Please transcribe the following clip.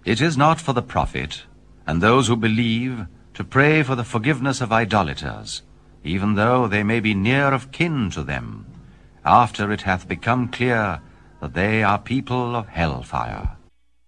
It is not for the prophet, and those who believe, to pray for the forgiveness of idolaters, even though they may be near of kin to them, after it hath become clear that they are people of hell fire.